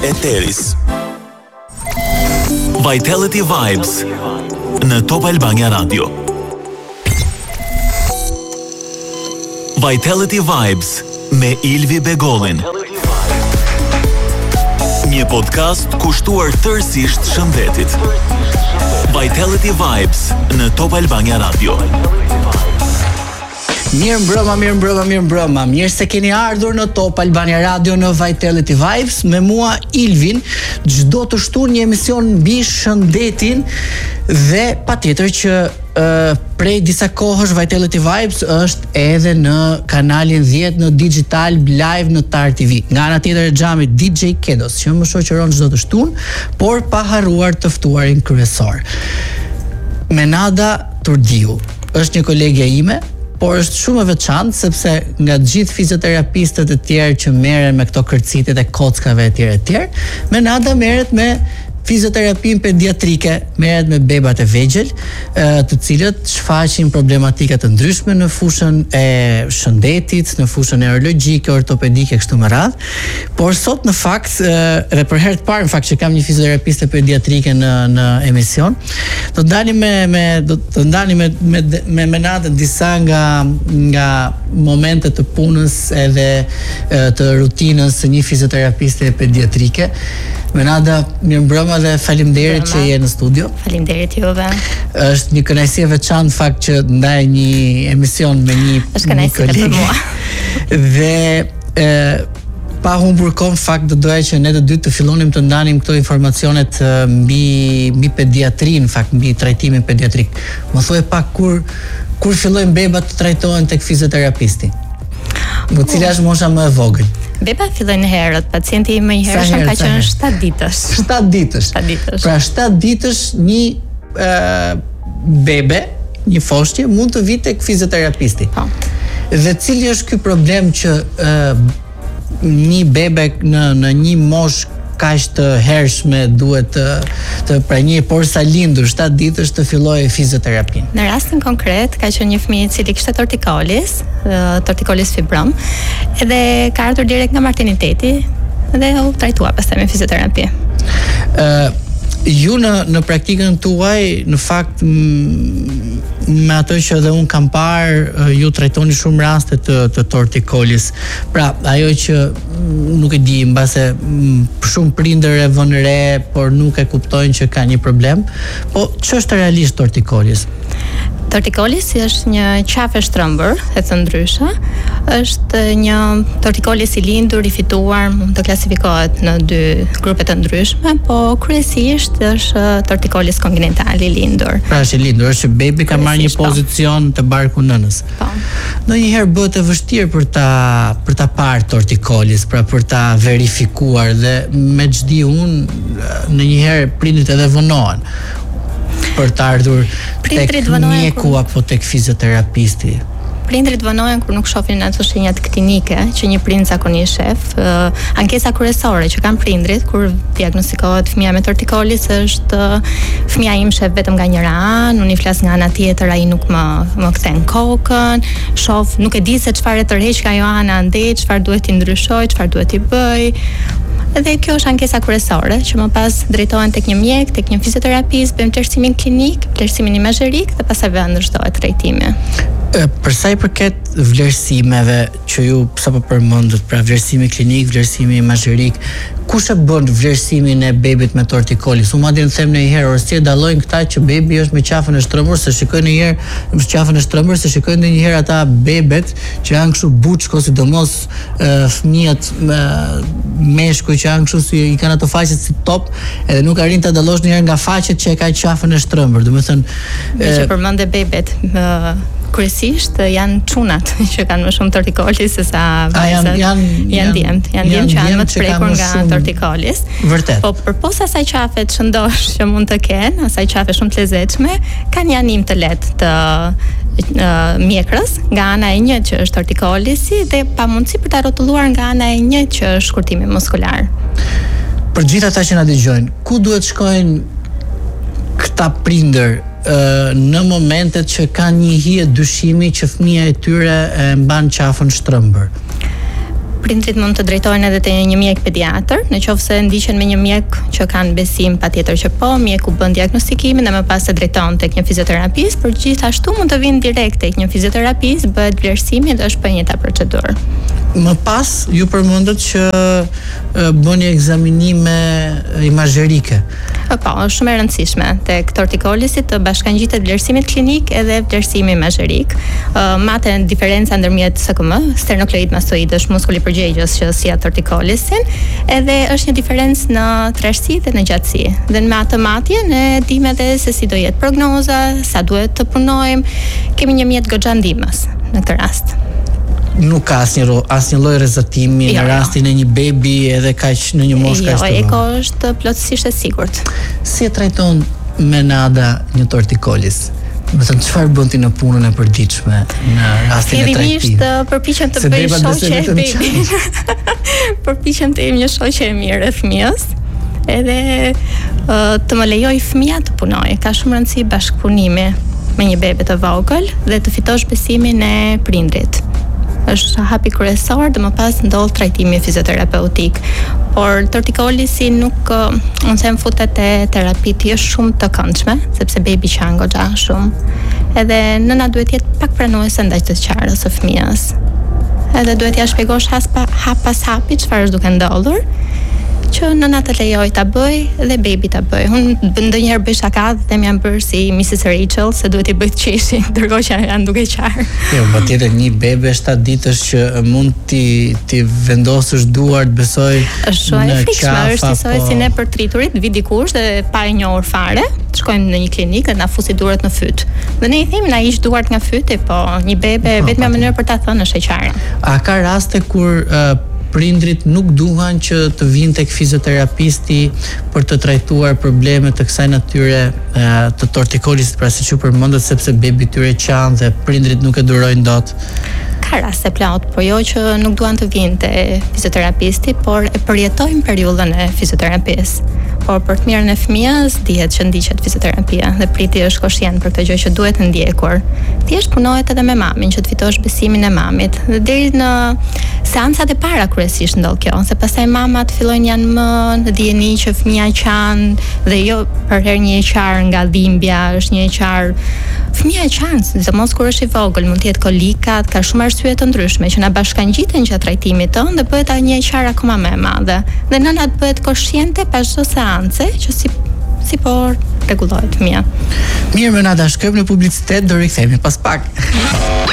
Eteris. Vitality Vibes në Top Albania Radio. Vitality Vibes me Ilvi Begollin. Një podcast kushtuar tërësisht shëndetit. Vitality Vibes në Top Albania Radio. Mirë mbrëma. Mirë se keni ardhur në Top Albania Radio në Vitality Vibes me mua Ilvin, çdo të shtunë një emision mbi shëndetin dhe patjetër që prej disa kohësh Vitality Vibes është edhe në kanalin 10 në digital live në Tar TV. Nga ana tjetër e xhamit DJ Kedos që më shoqëron çdo të shtunë, por pa harruar të ftuarin kryesor. Menada Turdiu është një kolegja ime, por është shumë e veçantë sepse nga të gjithë fizioterapistët e tjerë që merren me këto kërcitet e kockave etj, Menada merret me fizioterapinë pediatrike, merret me bebat e vegjël, të cilët shfaqin problematika të ndryshme në fushën e shëndetit, në fushën neurologjike, ortopedike kështu me radhë. Por sot në fakt, edhe për herë të parë në fakt që kam një fizioterapiste pediatrike në emision, do të ndalim me Menadën disa nga momentet të punës edhe të rutinës së një fizioterapiste pediatrike. Menada, mirëmbrëma dhe faleminderit që je në studio. Faleminderit juve. Është një kënaqësi e veçantë fakt që ndaj një emision me një kolegë. Dhe pa humbur kohë fakt do doja që ne të dy të fillonim të ndanim këto informacionet mbi pediatrin, fakt mbi trajtimin pediatrik. Më thuaj pak kur fillojnë bebat të trajtohen tek fizioterapisti. Në cila është mosha më e vogël? Bebat fillojnë herët, pacienti më i hershëm ka qenë 7 ditësh. 7 ditësh. Pra 7 ditësh një bebe, një foshtje mund të vitë tek fizioterapisti. Po. Dhe cili është ky problem që një bebe në një moshë kaq të hershme duhet të pranojë por sa lindur 7 ditësh të fillojë fizioterapinë. Në rastin konkret ka qenë një fëmijë i cili kishte tortikolis fibrom, edhe ka ardhur direkt nga materniteti dhe u trajtua pastaj me fizioterapi. Ju në praktikën tuaj në fakt me ato që edhe unë kam parë ju trajtoni shumë raste të tortikolis. Pra ajo që nuk e di mbase shumë prindër e vënë re por nuk e kuptojnë që ka një problem. Po ç'është realisht tortikolis? Tortikolis është një qafe shtrëmbër, e të ndryshe. Është një tortikolis i lindur, i fituar, mund të klasifikohet në 2 grupe të ndryshme, po kryesisht është tortikolis kongenital i lindur. Pra është i lindur, është që bebi ka marrë një pozicion të barku nënës. Po. Ndonjëherë bëhet e vështirë për ta parë tortikolis, pra për ta verifikuar dhe me çdi unë ndonjëherë prindit edhe vonohen për të ardhur tek mjeku apo tek fizioterapisti. Prindrit vonohen kur nuk shohin ato shenjat klinike që një prind zakonisht shef. Ankesa kryesore që kanë prindrit kur diagnostikohet fëmia me tortikolis është fëmia im shef vetëm nga njëra anë, unë i flas nga ana tjetër, ai nuk më kthen kokën, shoh, nuk e di se çfarë tërheq ka ajo ana andej, çfarë duhet i ndryshoj, çfarë duhet i bëj. Dhe kjo është ankesa kryesore që më pas drejtohen tek një mjek, tek një fizioterapist, bëjmë vlerësimin klinik, vlerësimin imazherik dhe pastaj vazhdohet trajtimi. Për sa i përket vlerësimeve që ju sapo përmendët, pra vlerësimi klinik, vlerësimi imazherik, kush e bën vlerësimin e bebit me tortikolis? Unë madje them ndonjëherë, si e dallojnë këta që bebi është me qafën e shtrëmbur, se shikojnë ndonjëherë me qafën e shtrëmbur, se shikojnë ndonjëherë ata bebet që janë kështu buçko, sidomos fëmijët meshkuj që janë kështu si i kanë ato faqet si top, edhe nuk arrin ta dallosh ndonjëherë nga faqet që e ka qafën e shtrëmbur. Domethënë që përmendë bebet kryesisht janë çunat që kanë më shumë tortikolis se sa vajzat. Janë djemt që janë më të prekur nga tortikolis. Vërtet. Po përposa asaj qafe të shëndosh që mund të kenë, asaj qafe shumë të lezetshme, kanë një anim të lehtë të mjekrës nga ana e një që është tortikolisi dhe pamundësi për ta rrotulluar nga ana e një që është shkurtimi muskular. Për gjithë ata që na dëgjojnë, ku duhet shkojnë këta prindër në momentet që kanë një hije dyshimi që fëmia e tyre e mban qafën shtrëmbër? prindrit mund të drejtohen edhe te një mjek pediatër, nëse ndiqen me një mjek që kanë besim patjetër që po, mjeku bën diagnostikimin dhe më pas e drejton tek një fizioterapist, por gjithashtu mund të vinë direkt tek një fizioterapist, bëhet vlerësimi dhe është bëjë një procedurë. Më pas ju përmendët që bëni ekzaminime imazherike. Po, është shumë e rëndësishme tek tortikolisit të bashkangjitet vlerësimit klinik edhe vlerësimi imazherik. Mate diferenca ndërmjet SKM, sternokleid mastoid, është muskuli përgjegjës që sjell tortikolisin, edhe është një diferencë në trashësi dhe në gjatësi. Dhe në atë matje ne dimë edhe se si do jetë prognoza, sa duhet të punojmë, kemi një mjet goxha ndihmës në këtë rast. Nuk ka asnjë lloj rrezatimi në rastin e një bebi edhe kaq në një moshë kaq të vogël. Eko është plotësisht e sigurt. Si e trajton Menada një tortikolis? Do të thënë çfarë bën ti në punën e përditshme në rastin e trajtimit? Fillimisht përpiqem të bëj shoqe e bebit. Përpiqem të jem një shoqe e mirë e fëmijës. Edhe të më lejoj fëmia të punojë. Ka shumë rëndësi bashkëpunimi me një bebe të vogël dhe të fitosh besimin e prindrit. Është hapi kryesor dhe më pas ndodh trajtimi fizioterapeutik. Por tortikolisi nuk unë them futet te terapia është shumë të këndshme, sepse bebi qan goxha shumë. Edhe nëna duhet jetë pak pranuese ndaj të qarës së fëmijës. Edhe duhet ja shpjegosh hap pas hapi çfarë është duke ndodhur, që nëna të lejoj ta bëj dhe bebi ta bëj. Unë ndonjëherë bëj shaka dhe më jam bërë si Mrs. Rachel se duhet i bëj qeshin, ndërkohë që janë duke qarë. Jo, patjetër një bebe 7 ditësh që mund ti vendosësh duart, besoj në qafë. Është si ne për triturit, vi dikush dhe pa e njohur fare, të shkojmë në një klinikë dhe na fusi duart në fyt. Dhe ne i themi na ish duart nga fyti, po një bebe vetëm mënyrë për ta thënë është e qarë. A ka raste kur prindrit nuk duan që të vinë tek fizioterapisti për të trajtuar probleme të kësaj natyre të tortikolisit, pra siç u përmendët, sepse bebi tyre qan dhe prindrit nuk e durojnë dot? Ka raste plot, po jo që nuk duan të vinë te fizioterapisti, por e përjetojnë periudhën e fizioterapis. Por për të mirën e fëmijës dihet që ndiqet fizioterapia dhe priti është koshient për këtë gjë që duhet ndjekur. Thjesht punohet edhe me mamin që të fitosh besimin e mamit. Dhe deri në seancat e para kryesisht ndodh kjo, se pastaj mamat fillojnë janë më dijeni që fëmia qan dhe jo për herë një qar nga dhimbja, është një qar fëmia e qan, sidomos kur është i vogël, mund të jetë kolikat, ka shumë arsye të ndryshme që na bashkangjiten gjatë trajtimit tonë dhe bëhet një qar akoma më e madhe. Dhe nëna bëhet koshiente pas çdo seance që si po rregullohet fëmia. Mirë, Menada, shkojmë në publicitet, do rikthehemi pas pak.